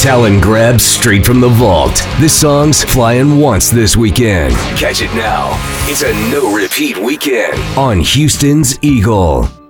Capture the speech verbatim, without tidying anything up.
Talent grabs straight from the vault. This song's flying once this weekend. Catch it now. It's a no-repeat weekend on Houston's Eagle.